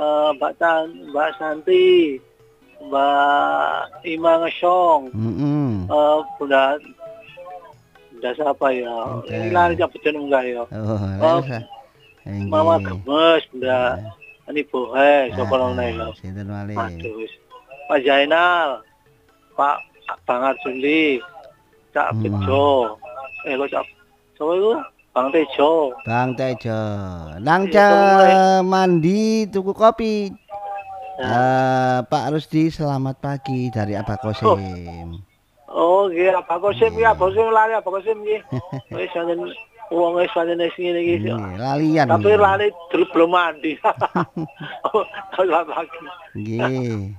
Mbak Santi, Mbak Ima Ngesong, Bunda siapa ya? Ini lari cabut enggak ya? Mama Gemes, Bunda Ani Bohe, sapa nang lho. Sinten malih? Aduh. Pak Zainal, Pak Bang Arjuli, Cak Bejo. Kok Cak sapa iku? Bang Tejo. Bang Tejo. Nang mandi tuku kopi. Pak Rusdi, selamat pagi dari Abah Kosim. Oh, nggih, Abah Kosim ya, Kosim lali Abah Kosim nggih. Wis wonten wong wis wonten ngene iki. Lalian. Tapi lali belum mandi. Selamat pagi. Nggih.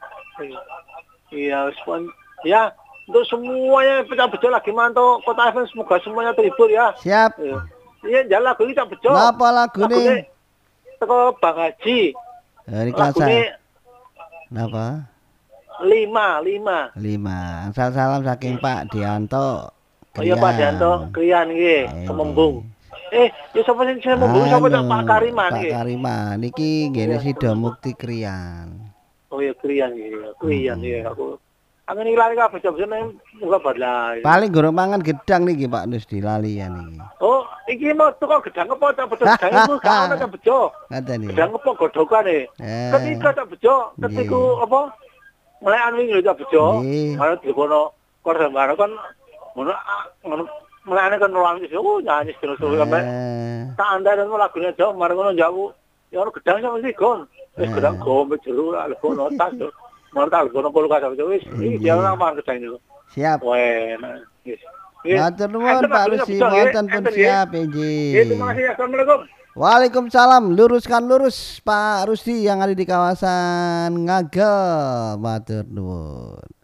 Iya, ya, untuk semuanya pecah bejo lagi mantau Kota FM, semoga semuanya terhibur ya. Siap. Iya, jalan lagu ini pecah bejo. Napa lagune? Teko Bang Haji. Lagune napa? 5. Salam saking Pak Dianto. Oh iya Pak Dianto, Krian nggih, Kemembung. Ya sapa sing Kemembung sapa Pak Kariman nggih. Pak Kariman iki ngene Sida Mukti Krian. Oh ya Krian ya aku. Angin iki lali kabeh jam-jam muga badlah. Paling gorong mangan gedang niki Pak Nusdi lalian iki. Oh, iki mau tuku gedang apa tak bejo gedang iku gak ono tak bejo. Ngaten iki. Gedang apa godhokane. Ketika tak bejo, ketiku apa? Melekan wingi tak bejo. Arep dikono korban baru kan ngono melane kan ruang iki nyanyi terus sampe tak andaran lagune Jawa marang ngono jauh. Ya ono gedang sama sih gon. Gedang gombe jero legono tas. Mortal gono kulkas wis iki dia nang mangan gedang niku. Siap. Wes. Matur nuwun Pak Rusdi, mboten pun siap nggih. Terima kasih. Assalamualaikum. Waalaikumsalam. Luruskan lurus Pak Rusdi yang ada di kawasan Ngagel. Matur nuwun.